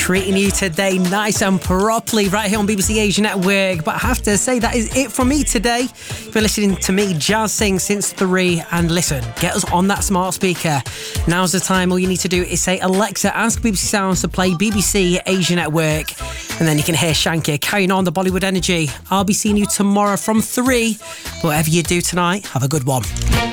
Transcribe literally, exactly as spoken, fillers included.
treating you today nice and properly right here on B B C Asia Network. But I have to say, that is it from me today. You've been listening to me jazz sing since three. And listen, get us on that smart speaker. Now's the time. All you need to do is say, Alexa, ask B B C Sounds to play B B C Asia Network. And then you can hear Shanky carrying on the Bollywood energy. I'll be seeing you tomorrow from three. Whatever you do tonight, have a good one.